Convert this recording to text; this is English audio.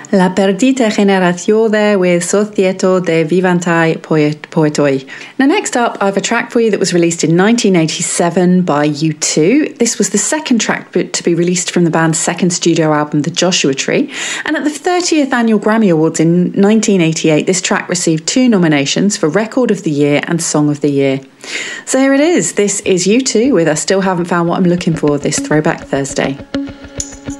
La Perdita Generación there with Societo de Vivantai Poetoi. Now next up, I have a track for you that was released in 1987 by U2. This was the second track to be released from the band's second studio album, The Joshua Tree. And at the 30th Annual Grammy Awards in 1988, this track received 2 nominations for Record of the Year and Song of the Year. So here it is. This is U2 with I Still Haven't Found What I'm Looking For this Throwback Thursday.